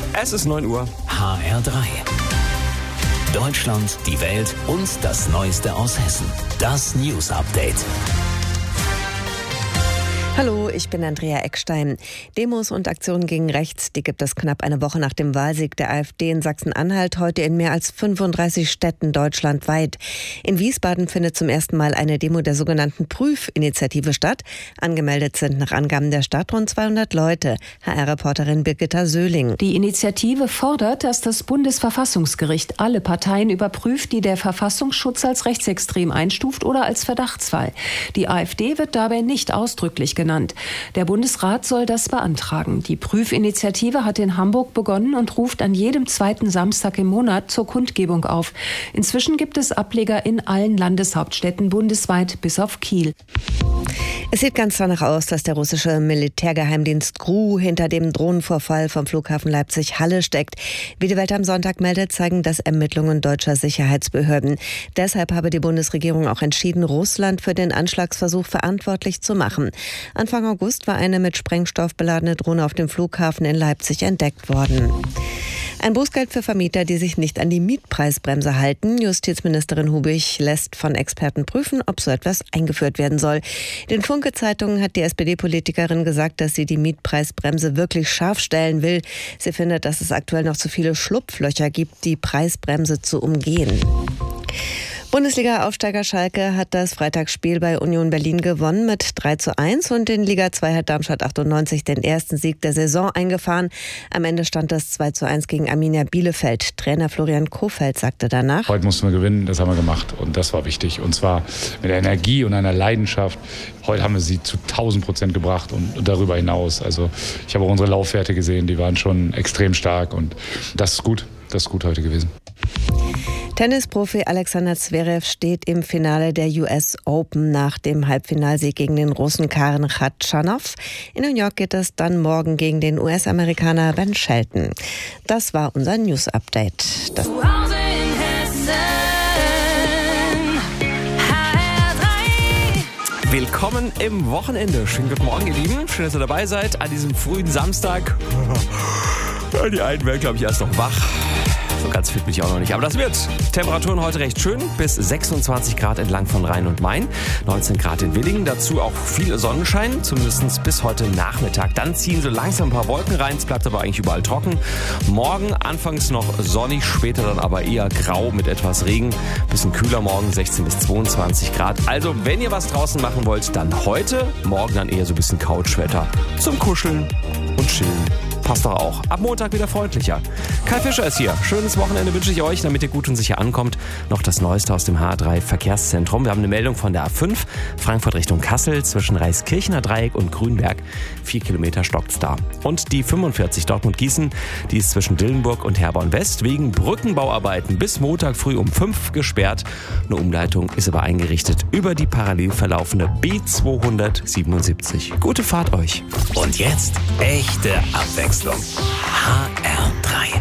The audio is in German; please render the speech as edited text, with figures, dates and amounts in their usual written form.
Es ist 9 Uhr. HR3. Deutschland, die Welt und das Neueste aus Hessen. Das News Update. Hallo, ich bin Andrea Eckstein. Demos und Aktionen gegen rechts, die gibt es knapp eine Woche nach dem Wahlsieg der AfD in Sachsen-Anhalt heute in mehr als 35 Städten deutschlandweit. In Wiesbaden findet zum ersten Mal eine Demo der sogenannten Prüfinitiative statt. Angemeldet sind nach Angaben der Stadt rund 200 Leute. HR-Reporterin Birgitta Söhling. Die Initiative fordert, dass das Bundesverfassungsgericht alle Parteien überprüft, die der Verfassungsschutz als rechtsextrem einstuft oder als Verdachtsfall. Die AfD wird dabei nicht ausdrücklich genannt. Der Bundesrat soll das beantragen. Die Prüfinitiative hat in Hamburg begonnen und ruft an jedem zweiten Samstag im Monat zur Kundgebung auf. Inzwischen gibt es Ableger in allen Landeshauptstädten bundesweit bis auf Kiel. Es sieht ganz danach aus, dass der russische Militärgeheimdienst GRU hinter dem Drohnenvorfall vom Flughafen Leipzig-Halle steckt. Wie die Welt am Sonntag meldet, zeigen das Ermittlungen deutscher Sicherheitsbehörden. Deshalb habe die Bundesregierung auch entschieden, Russland für den Anschlagsversuch verantwortlich zu machen. Anfang August war eine mit Sprengstoff beladene Drohne auf dem Flughafen in Leipzig entdeckt worden. Ein Bußgeld für Vermieter, die sich nicht an die Mietpreisbremse halten. Justizministerin Hubich lässt von Experten prüfen, ob so etwas eingeführt werden soll. Den Funke-Zeitungen hat die SPD-Politikerin gesagt, dass sie die Mietpreisbremse wirklich scharf stellen will. Sie findet, dass es aktuell noch zu viele Schlupflöcher gibt, die Preisbremse zu umgehen. Bundesliga-Aufsteiger Schalke hat das Freitagsspiel bei Union Berlin gewonnen mit 3:1 und in Liga 2 hat Darmstadt 98 den ersten Sieg der Saison eingefahren. Am Ende stand das 2:1 gegen Arminia Bielefeld. Trainer Florian Kohfeldt sagte danach: Heute mussten wir gewinnen, das haben wir gemacht und das war wichtig. Und zwar mit Energie und einer Leidenschaft. Heute haben wir sie zu 1000% gebracht und darüber hinaus. Also ich habe auch unsere Laufwerte gesehen, die waren schon extrem stark und das ist gut heute gewesen. Tennisprofi Alexander Zverev steht im Finale der US Open nach dem Halbfinalsieg gegen den Russen Karen Khachanov. In New York geht es dann morgen gegen den US-Amerikaner Ben Shelton. Das war unser News-Update. Willkommen im Wochenende. Schönen guten Morgen, ihr Lieben. Schön, dass ihr dabei seid an diesem frühen Samstag. Die einen werden, glaube ich, erst noch wach. So ganz fit bin ich auch noch nicht. Aber das wird. Temperaturen heute recht schön. Bis 26 Grad entlang von Rhein und Main. 19 Grad in Willingen. Dazu auch viel Sonnenschein. Zumindest bis heute Nachmittag. Dann ziehen so langsam ein paar Wolken rein. Es bleibt aber eigentlich überall trocken. Morgen anfangs noch sonnig. Später dann aber eher grau mit etwas Regen. Bisschen kühler morgen. 16 bis 22 Grad. Also wenn ihr was draußen machen wollt, dann heute. Morgen dann eher so ein bisschen Couchwetter. Zum Kuscheln und Chillen. Passt doch auch. Ab Montag wieder freundlicher. Kai Fischer ist hier. Schönes Wochenende wünsche ich euch, damit ihr gut und sicher ankommt. Noch das Neueste aus dem HR3 Verkehrszentrum. Wir haben eine Meldung von der A5, Frankfurt Richtung Kassel, zwischen Reiskirchener Dreieck und Grünberg. 4 Kilometer stockt's da. Und die 45 Dortmund-Gießen, die ist zwischen Dillenburg und Herborn West wegen Brückenbauarbeiten bis Montag früh um 5 gesperrt. Eine Umleitung ist aber eingerichtet über die parallel verlaufende B277. Gute Fahrt euch. Und jetzt echte Abwechslung. HR3.